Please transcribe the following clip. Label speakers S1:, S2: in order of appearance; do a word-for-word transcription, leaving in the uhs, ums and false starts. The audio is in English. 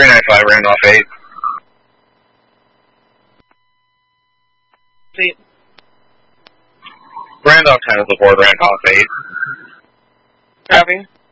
S1: three nine five, Randolph eight.
S2: See.
S1: Randolph ten is aboard Randolph eight.
S2: Copy.